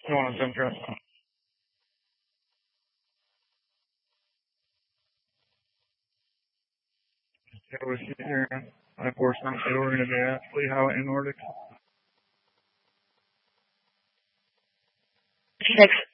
No one's interested. I was here. I forced them to say we're going to do Ashley how in Nordic. Next